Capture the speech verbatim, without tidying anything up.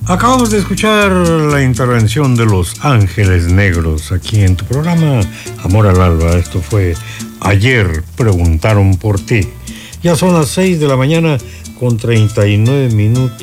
Acabamos de escuchar la intervención de Los Ángeles Negros aquí en tu programa Amor al Alba. Esto fue Ayer Preguntaron por Ti. Ya son las seis de la mañana con treinta y nueve minutos.